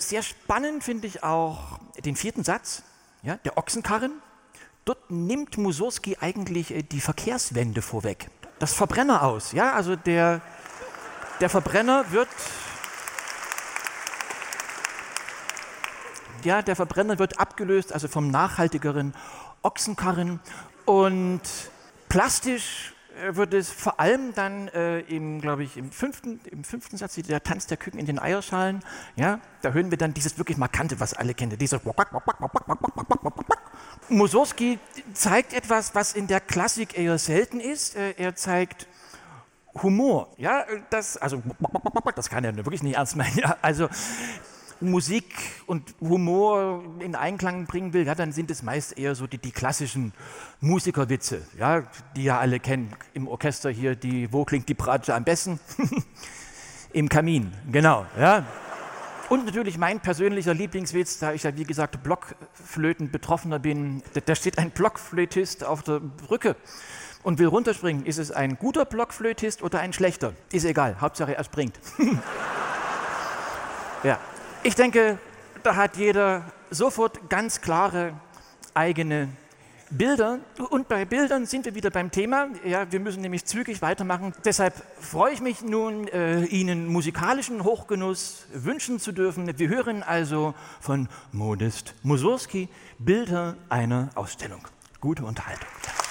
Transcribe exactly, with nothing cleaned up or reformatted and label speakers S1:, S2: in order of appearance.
S1: sehr spannend finde ich auch den vierten Satz, ja, der Ochsenkarren. Dort nimmt Mussorgsky eigentlich äh, die Verkehrswende vorweg. Das Verbrenner aus, ja, also der, der Verbrenner wird, ja, der Verbrenner wird abgelöst, also vom nachhaltigeren Ochsenkarren, und plastisch wird es vor allem dann äh, im, glaube ich, im fünften, im fünften Satz, der Tanz der Küken in den Eierschalen, ja, da hören wir dann dieses wirklich Markante, was alle kennen, dieses Mussorgsky zeigt etwas, was in der Klassik eher selten ist. Äh, er zeigt Humor, ja, das, also, das kann er wirklich nicht ernst meinen, ja, also Musik und Humor in Einklang bringen will, ja, dann sind es meist eher so die, die klassischen Musikerwitze, ja, die ja alle kennen im Orchester hier, die Wo klingt die Bratsche am besten? Im Kamin, genau, ja. Und natürlich mein persönlicher Lieblingswitz, da ich ja wie gesagt Blockflöten-Betroffener bin, da, da steht ein Blockflötist auf der Brücke und will runterspringen. Ist es ein guter Blockflötist oder ein schlechter? Ist egal, Hauptsache er springt. Ja. Ich denke, da hat jeder sofort ganz klare eigene Bilder. Und bei Bildern sind wir wieder beim Thema. Ja, wir müssen nämlich zügig weitermachen. Deshalb freue ich mich nun, äh, Ihnen musikalischen Hochgenuss wünschen zu dürfen. Wir hören also von Modest Mussorgsky Bilder einer Ausstellung. Gute Unterhaltung.